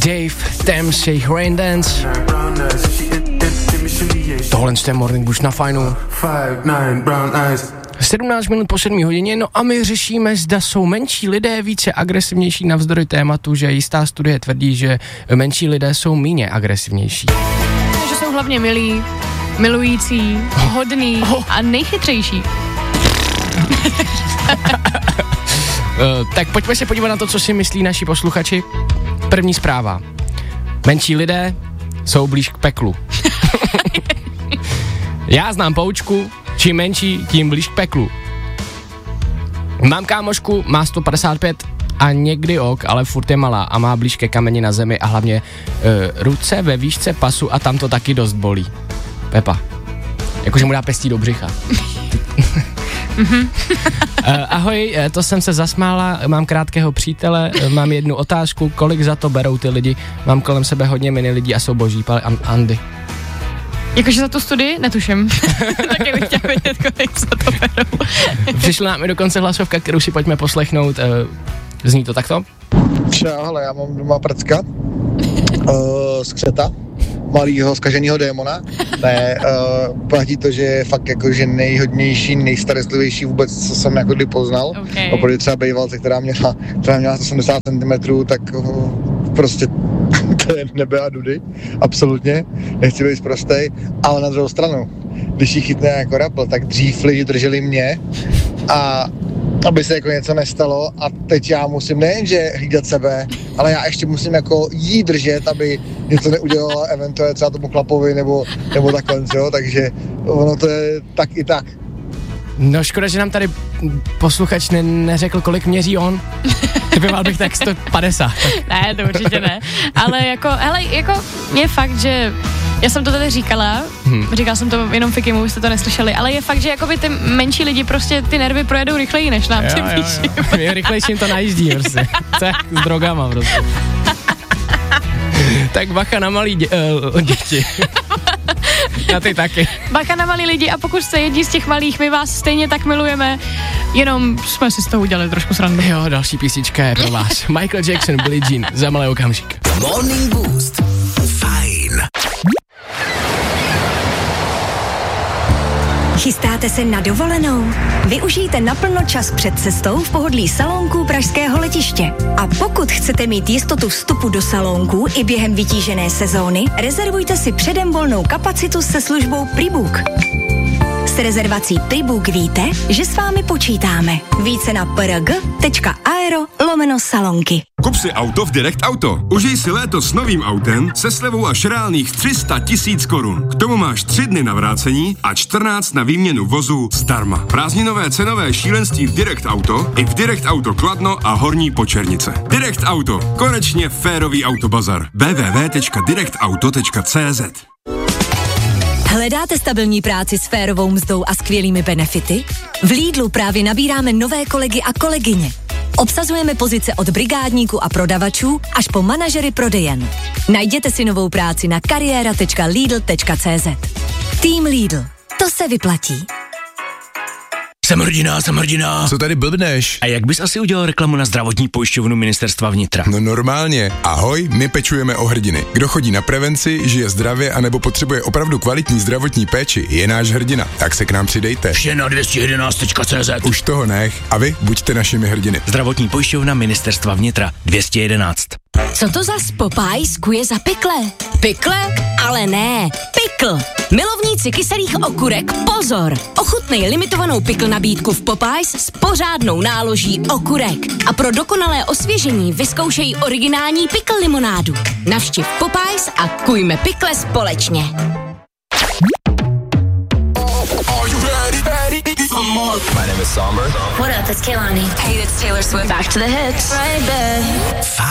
Dave, Thames, jejich Rain Dance. Tohle je Morning Boost na Fajnu. 17 minut po 7 hodině, no a my řešíme, zda jsou menší lidé více agresivnější navzdory tématu, že jistá studie tvrdí, že menší lidé jsou méně agresivnější. Že jsou hlavně milí, milující, hodný a nejchytřejší. Tak pojďme se podívat na to, co si myslí naši posluchači. První zpráva. Menší lidé jsou blíž k peklu. Já znám poučku, čím menší, tím blíž k peklu. Mám kámošku, má 155 a někdy ale furt je malá a má blíž ke kameni na zemi a hlavně ruce ve výšce pasu a tam to taky dost bolí. Pepa. Jakože mu dá pestí do břicha. Ahoj, to jsem se zasmála, mám krátkého přítele, mám jednu otázku, kolik za to berou ty lidi, mám kolem sebe hodně mini lidí a jsou boží, Andy. Jakože za tu studii? Netuším. Taky bych chtěla vědět, kolik za to berou. Přišla nám i dokonce hlasovka, kterou si pojďme poslechnout, zní to takto? Čau, hele, já mám doma prcka z křeta, malýho zkaženýho démona. Ne, platí to, že je fakt jakože nejhodnější, nejstarostlivější vůbec, co jsem jako kdy poznal. Okay. Oproti třeba bejvalce, která měla 180 cm, tak prostě to je nebe a dudy, absolutně, nechci být prostej, ale na druhou stranu, když ji chytne jako rapl, tak dřív lidi drželi mě a aby se jako něco nestalo a teď já musím nejenže hlídat sebe, ale já ještě musím jako jí držet, aby něco neudělala eventuálně třeba tomu chlapovi nebo takhle, jo, takže ono to je tak i tak. No škoda, že nám tady posluchač neřekl, kolik měří on. Typoval bych tak 150. Ne, to určitě ne. Ale jako je fakt, že já jsem to tady říkala, říkala jsem to jenom Fikimu, jste to neslyšeli, ale je fakt, že jakoby ty menší lidi prostě ty nervy projedou rychleji než nám ty píši. Je rychlejší jim to najíždí prostě. Tak s drogama prostě. Tak bacha na malý děti. Na ty taky. Bacha na malý lidi a pokud jste jedni z těch malých, my vás stejně tak milujeme, jenom jsme si z toho udělali trošku srandu. Jo, další písnička je pro vás. Michael Jackson, Billie Jean, za malý okamžik. Morning Boost. Fajn. Chystáte se na dovolenou? Využijte naplno čas před cestou v pohodlí salónků pražského letiště. A pokud chcete mít jistotu vstupu do salónků i během vytížené sezóny, rezervujte si předem volnou kapacitu se službou Prebook. S rezervací Prebook víte, že s vámi počítáme. Více na prg.aero/salonky. Kup si auto v Direct Auto. Užij si léto s novým autem se slevou až reálných 300 000 korun. K tomu máš 3 dny na vrácení a 14 na výměnu vozu zdarma. Prázdninové cenové šílenství v Direct Auto i v Direct Auto Kladno a Horní Počernice. Direct Auto. Konečně férový autobazar. www.directauto.cz. Hledáte stabilní práci s férovou mzdou a skvělými benefity? V Lidlu právě nabíráme nové kolegy a kolegyně. Obsazujeme pozice od brigádníků a prodavačů až po manažery prodejen. Najděte si novou práci na kariéra.lidl.cz. Tým Lidl. To se vyplatí. Jsem hrdina. Co tady blbneš? A jak bys asi udělal reklamu na zdravotní pojišťovnu Ministerstva vnitra? No normálně. Ahoj, my pečujeme o hrdiny. Kdo chodí na prevenci, žije zdravě anebo potřebuje opravdu kvalitní zdravotní péči, je náš hrdina. Tak se k nám přidejte. Vše na 211.cz. Už toho nech. A vy buďte našimi hrdiny. Zdravotní pojišťovna Ministerstva vnitra 211. Co to za Popeyes kuje za pikle? Pikle? Ale ne. Pikl. Milovníci kyselých okurek, pozor! Ochutnej limitovanou pikl nabídku v Popeyes s pořádnou náloží okurek. A pro dokonalé osvěžení vyzkoušej originální pikl limonádu. Navštiv Popeyes a kujme pikle společně. My name is Somber. What up, it's Kehlani. Hey, it's Taylor Swift. Back to the hits. Right back.